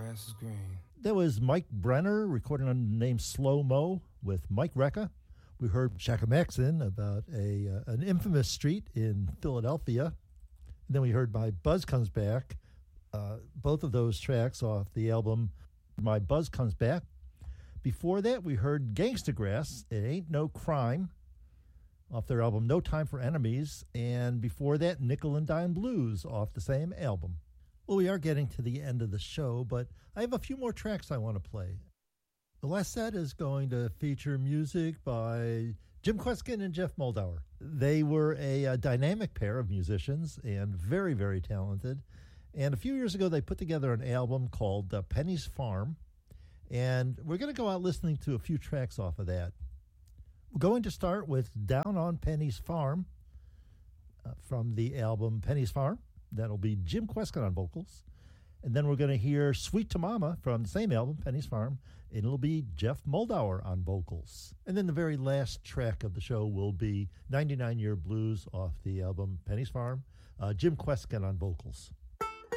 grass is green. That was Mike Brenner recording under the name Slow Mo with Mike Recca. We heard Shaka Maxon about an infamous street in Philadelphia. And then we heard My Buzz Comes Back, both of those tracks off the album My Buzz Comes Back. Before that, we heard Gangsta Grass, It Ain't No Crime, off their album No Time for Enemies. And before that, Nickel and Dime Blues off the same album. Well, we are getting to the end of the show, but I have a few more tracks I want to play. The last set is going to feature music by Jim Kweskin and Jeff Moldauer. They were a dynamic pair of musicians and very, very talented. And a few years ago, they put together an album called Penny's Farm. And we're going to go out listening to a few tracks off of that. We're going to start with Down on Penny's Farm from the album Penny's Farm. That'll be Jim Kweskin on vocals. And then we're going to hear Sweet to Mama from the same album, Penny's Farm, and it'll be Jeff Moldauer on vocals. And then the very last track of the show will be 99 Year Blues off the album Penny's Farm, Jim Kweskin on vocals.